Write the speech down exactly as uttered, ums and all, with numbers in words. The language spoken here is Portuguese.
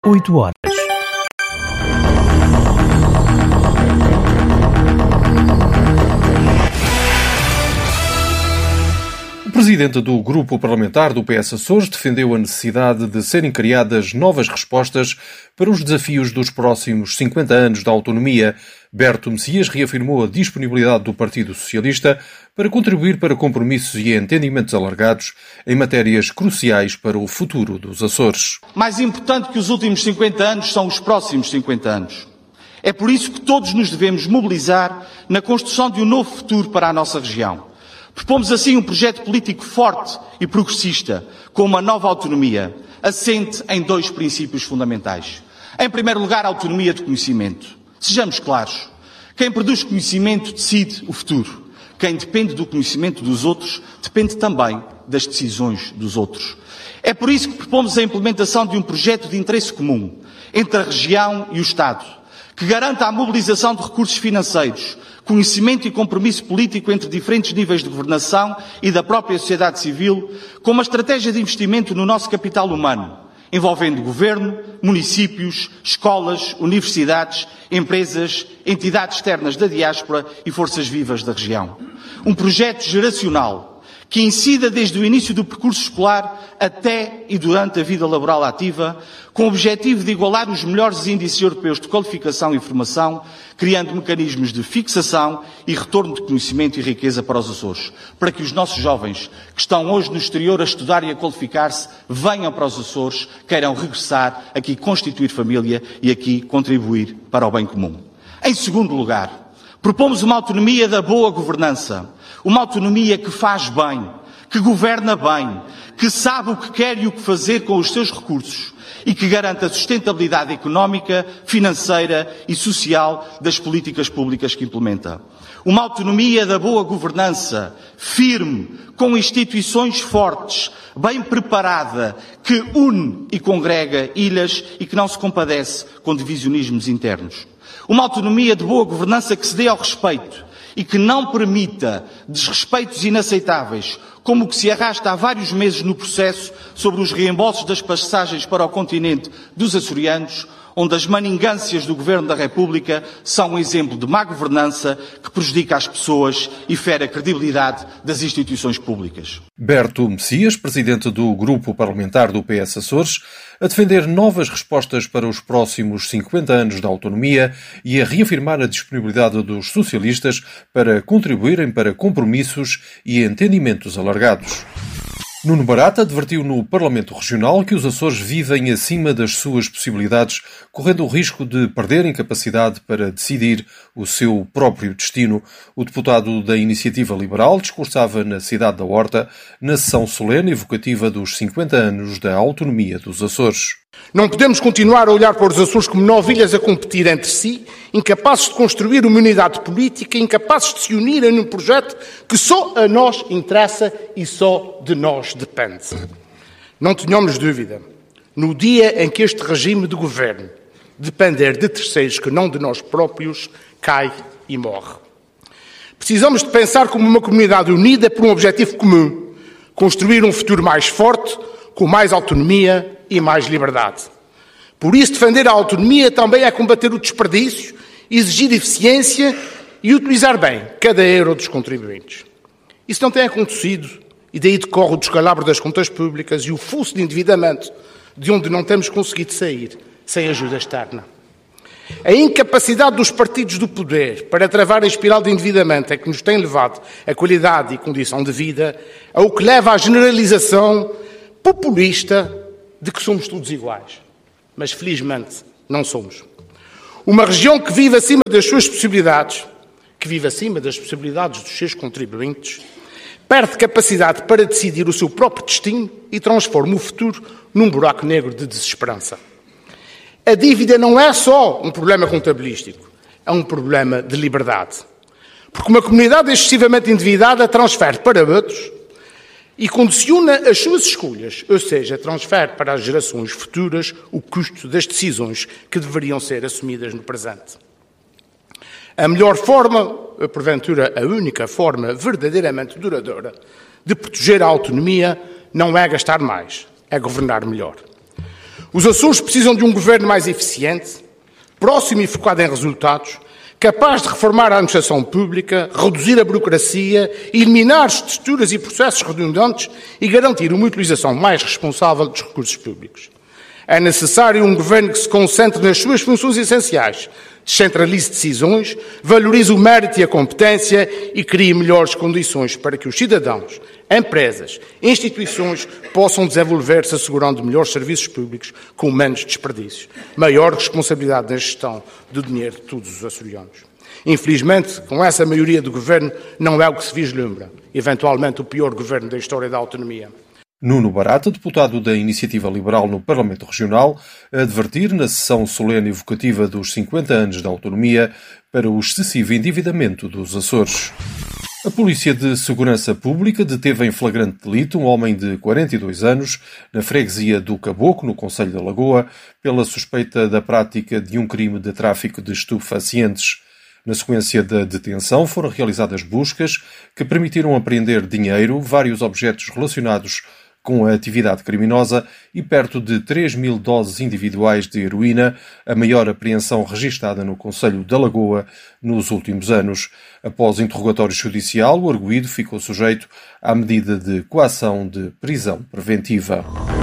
oito horas. O presidente do grupo parlamentar do P S Açores defendeu a necessidade de serem criadas novas respostas para os desafios dos próximos cinquenta anos da autonomia. Berto Messias reafirmou a disponibilidade do Partido Socialista para contribuir para compromissos e entendimentos alargados em matérias cruciais para o futuro dos Açores. Mais importante que os últimos cinquenta anos são os próximos cinquenta anos. É por isso que todos nos devemos mobilizar na construção de um novo futuro para a nossa região. Propomos assim um projeto político forte e progressista, com uma nova autonomia, assente em dois princípios fundamentais. Em primeiro lugar, a autonomia de conhecimento. Sejamos claros, quem produz conhecimento decide o futuro. Quem depende do conhecimento dos outros depende também das decisões dos outros. É por isso que propomos a implementação de um projeto de interesse comum entre a região e o Estado, que garanta a mobilização de recursos financeiros, conhecimento e compromisso político entre diferentes níveis de governação e da própria sociedade civil, com uma estratégia de investimento no nosso capital humano, envolvendo governo, municípios, escolas, universidades, empresas, entidades externas da diáspora e forças vivas da região. Um projeto geracional que incida desde o início do percurso escolar até e durante a vida laboral ativa, com o objetivo de igualar os melhores índices europeus de qualificação e formação, criando mecanismos de fixação e retorno de conhecimento e riqueza para os Açores, para que os nossos jovens, que estão hoje no exterior a estudar e a qualificar-se, venham para os Açores, queiram regressar, aqui constituir família e aqui contribuir para o bem comum. Em segundo lugar, propomos uma autonomia da boa governança, uma autonomia que faz bem, que governa bem, que sabe o que quer e o que fazer com os seus recursos e que garanta a sustentabilidade económica, financeira e social das políticas públicas que implementa. Uma autonomia da boa governança, firme, com instituições fortes, bem preparada, que une e congrega ilhas e que não se compadece com divisionismos internos. Uma autonomia de boa governança que se dê ao respeito e que não permita desrespeitos inaceitáveis, como o que se arrasta há vários meses no processo sobre os reembolsos das passagens para o continente dos açorianos, onde as maningâncias do Governo da República são um exemplo de má governança que prejudica as pessoas e fere a credibilidade das instituições públicas. Berto Messias, presidente do grupo parlamentar do P S Açores, a defender novas respostas para os próximos cinquenta anos da autonomia e a reafirmar a disponibilidade dos socialistas para contribuírem para compromissos e entendimentos alargados. Nuno Barata advertiu no Parlamento Regional que os Açores vivem acima das suas possibilidades, correndo o risco de perderem capacidade para decidir o seu próprio destino. O deputado da Iniciativa Liberal discursava na cidade da Horta, na sessão solene evocativa dos cinquenta anos da autonomia dos Açores. Não podemos continuar a olhar para os Açores como novilhas a competir entre si, incapazes de construir uma unidade política, incapazes de se unirem num projeto que só a nós interessa e só de nós depende. Não tenhamos dúvida, no dia em que este regime de governo depender de terceiros que não de nós próprios, cai e morre. Precisamos de pensar como uma comunidade unida por um objetivo comum, construir um futuro mais forte, com mais autonomia e mais liberdade. Por isso, defender a autonomia também é combater o desperdício, exigir eficiência e utilizar bem cada euro dos contribuintes. Isso não tem acontecido e daí decorre o descalabro das contas públicas e o fuço de endividamento de onde não temos conseguido sair sem ajuda externa. A incapacidade dos partidos do poder para travar a espiral de endividamento é que nos tem levado a qualidade e condição de vida, ao que leva à generalização populista de que somos todos iguais. Mas, felizmente, não somos. Uma região que vive acima das suas possibilidades, que vive acima das possibilidades dos seus contribuintes, perde capacidade para decidir o seu próprio destino e transforma o futuro num buraco negro de desesperança. A dívida não é só um problema contabilístico, é um problema de liberdade. Porque uma comunidade excessivamente endividada transfere para outros e condiciona as suas escolhas, ou seja, transfere para as gerações futuras o custo das decisões que deveriam ser assumidas no presente. A melhor forma, porventura a única forma verdadeiramente duradoura de proteger a autonomia não é gastar mais, é governar melhor. Os Açores precisam de um governo mais eficiente, próximo e focado em resultados, capaz de reformar a administração pública, reduzir a burocracia, eliminar estruturas e processos redundantes e garantir uma utilização mais responsável dos recursos públicos. É necessário um governo que se concentre nas suas funções essenciais, descentralize decisões, valorize o mérito e a competência e crie melhores condições para que os cidadãos, empresas e instituições possam desenvolver-se assegurando melhores serviços públicos com menos desperdícios, maior responsabilidade na gestão do dinheiro de todos os açorianos. Infelizmente, com essa maioria do governo, não é o que se vislumbra. Eventualmente, o pior governo da história da autonomia. Nuno Barata, deputado da Iniciativa Liberal no Parlamento Regional, a advertir na sessão solene evocativa dos cinquenta anos da autonomia para o excessivo endividamento dos Açores. A Polícia de Segurança Pública deteve em flagrante delito um homem de quarenta e dois anos na freguesia do Caboclo, no concelho da Lagoa, pela suspeita da prática de um crime de tráfico de estupefacientes. Na sequência da detenção foram realizadas buscas que permitiram apreender dinheiro, vários objetos relacionados com a atividade criminosa e perto de três mil doses individuais de heroína, a maior apreensão registada no concelho da Lagoa nos últimos anos. Após interrogatório judicial, o arguido ficou sujeito à medida de coação de prisão preventiva.